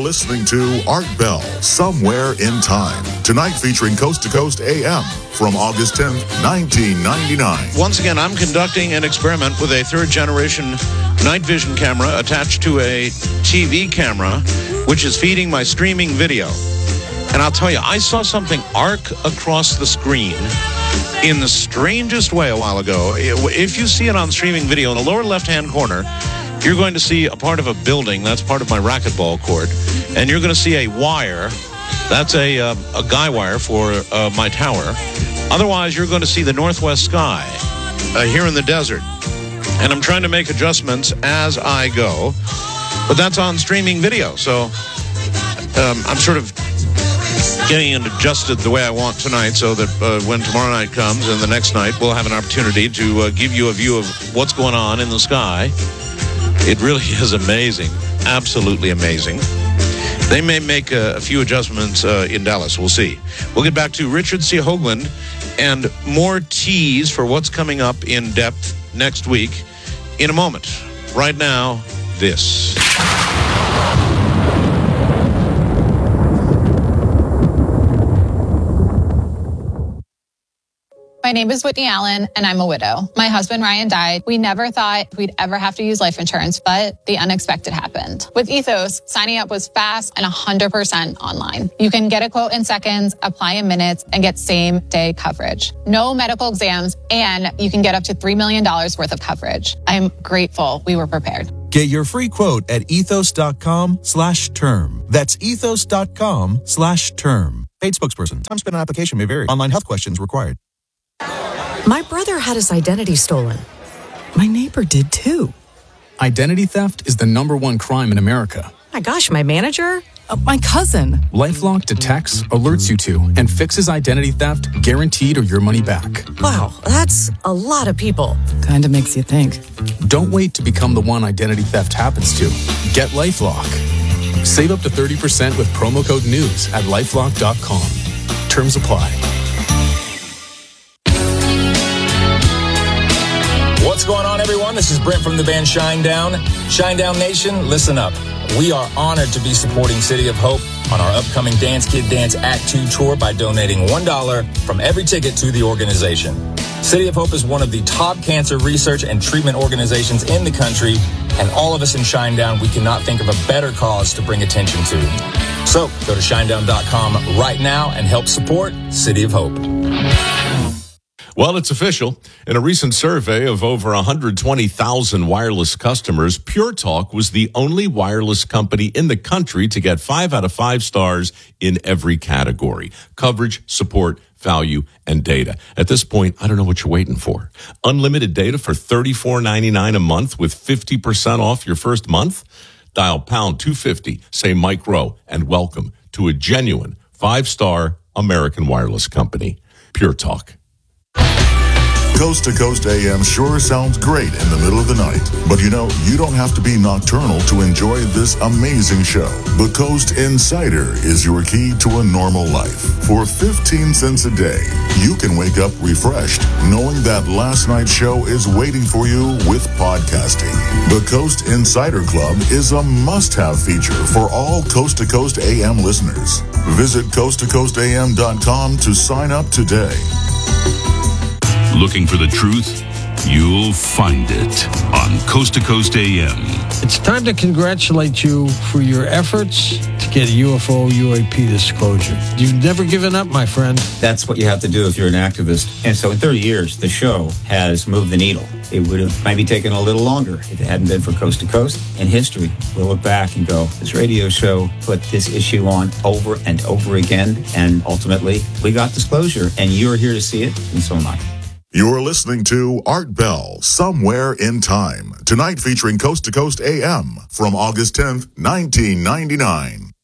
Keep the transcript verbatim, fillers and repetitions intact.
listening to Art Bell, Somewhere in Time. Tonight featuring Coast to Coast A M from August tenth, nineteen ninety-nine. Once again, I'm conducting an experiment with a third-generation night vision camera attached to a T V camera, which is feeding my streaming video. And I'll tell you, I saw something arc across the screen in the strangest way a while ago. If you see it on streaming video, in the lower left-hand corner, you're going to see a part of a building. That's part of my racquetball court. And you're going to see a wire. That's a, uh, a guy wire for uh, my tower. Otherwise, you're going to see the northwest sky uh, here in the desert. And I'm trying to make adjustments as I go. But that's on streaming video. So um, I'm sort of getting it adjusted the way I want tonight so that uh, when tomorrow night comes and the next night, we'll have an opportunity to uh, give you a view of what's going on in the sky. It really is amazing. Absolutely amazing. They may make a, a few adjustments uh, in Dallas. We'll see. We'll get back to Richard C. Hoagland and more tease for what's coming up in depth next week in a moment. Right now, this. My name is Whitney Allen, and I'm a widow. My husband, Ryan, died. We never thought we'd ever have to use life insurance, but the unexpected happened. With Ethos, signing up was fast and one hundred percent online. You can get a quote in seconds, apply in minutes, and get same-day coverage. No medical exams, and you can get up to three million dollars worth of coverage. I'm grateful we were prepared. Get your free quote at ethos.com slash term. That's ethos.com slash term. Paid spokesperson. Time spent on application may vary. Online health questions required. My brother had his identity stolen. My neighbor did too. Identity theft is the number one crime in America. My gosh, my manager? Uh, my cousin. LifeLock detects, alerts you to, and fixes identity theft guaranteed or your money back. Wow, that's a lot of people. Kinda makes you think. Don't wait to become the one identity theft happens to. Get LifeLock. Save up to thirty percent with promo code NEWS at lifelock dot com. Terms apply. What's going on, everyone? This is Brent from the band Shinedown. Shinedown Nation, listen up. We are honored to be supporting City of Hope on our upcoming Dance Kid Dance Act two tour by donating one dollar from every ticket to the organization. City of Hope is one of the top cancer research and treatment organizations in the country, and all of us in Shinedown, we cannot think of a better cause to bring attention to. So go to shinedown dot com right now and help support City of Hope. Well, it's official. In a recent survey of over one hundred twenty thousand wireless customers, Pure Talk was the only wireless company in the country to get five out of five stars in every category: coverage, support, value, and data. At this point, I don't know what you're waiting for. Unlimited data for thirty-four ninety-nine a month with fifty percent off your first month? Dial pound two fifty, say Mike Rowe, and welcome to a genuine five-star American wireless company. Pure Talk. Coast to Coast A M sure sounds great in the middle of the night. But you know, you don't have to be nocturnal to enjoy this amazing show. The Coast Insider is your key to a normal life. For fifteen cents a day, you can wake up refreshed, knowing that last night's show is waiting for you with podcasting. The Coast Insider Club is a must-have feature for all Coast to Coast A M listeners. Visit coast to coast a m dot com to sign up today. Looking for the truth? You'll find it on Coast to Coast A M. It's time to congratulate you for your efforts to get U F O U A P disclosure. You've never given up, my friend. That's what you have to do if you're an activist. And so in thirty years, the show has moved the needle. It would have maybe taken a little longer if it hadn't been for Coast to Coast. In history, we'll look back and go, this radio show put this issue on over and over again, and ultimately, we got disclosure, and you're here to see it, and so am I. You're listening to Art Bell, Somewhere in Time. Tonight featuring Coast to Coast A M from August tenth, nineteen ninety-nine.